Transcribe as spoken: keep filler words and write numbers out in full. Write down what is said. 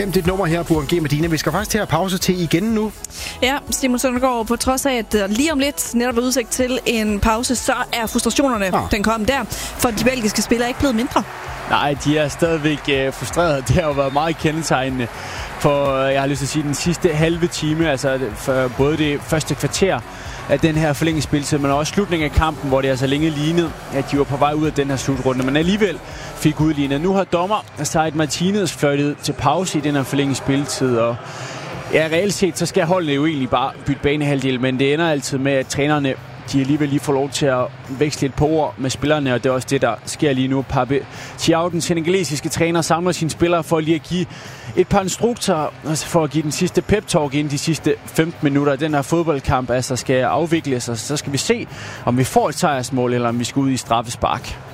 gemt et nummer her på U N G Medina. Vi skal faktisk til at pause til igen nu. Ja, Simon Søndergaard, på trods af, at lige om lidt netop er udsigt til en pause, så er frustrationerne, ja. den kom der, for de belgiske spillere er ikke blevet mindre. Nej, de er stadigvæk øh, frustrerede. Det har jo været meget kendetegnende for, jeg har lyst til at sige, den sidste halve time, altså for både det første kvarter af den her forlængede spilletid, men også slutningen af kampen, hvor det altså længe lignede, at de var på vej ud af den her slutrunde, men alligevel fik udlignet. Nu har dommer Said Martinez fløjtet til pause i den her forlængede spilletid, og ja, reelt set, så skal holdene jo egentlig bare bytte banehalvdel, men det ender altid med, at trænerne de alligevel lige får lov til at veksle lidt på ord med spillerne, og det er også det, der sker lige nu. Pape Thiaw, den senegalesiske træner, samler sine spillere for lige at give et par instruktorer, altså for at give den sidste pep-talk inden de sidste femten minutter. Den her fodboldkamp altså skal afvikles, og så skal vi se, om vi får et sejrsmål, eller om vi skal ud i straffespark.